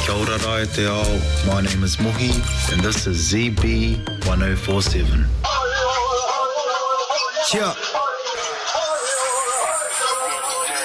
Kia ora rai te ao. My name is Muhi, and this is ZB 1047. Kia.